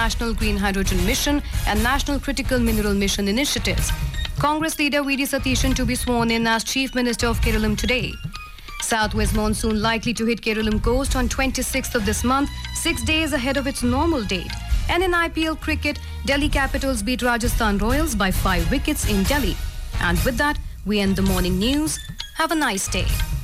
National Green Hydrogen Mission and National Critical Mineral Mission initiatives. Congress leader V.D. Satishan to be sworn in as Chief Minister of Kerala today. Southwest monsoon likely to hit Kerala coast on 26th of this month, 6 days ahead of its normal date. And in IPL cricket, Delhi Capitals beat Rajasthan Royals by 5 wickets in Delhi. And with that, we end the morning news. Have a nice day.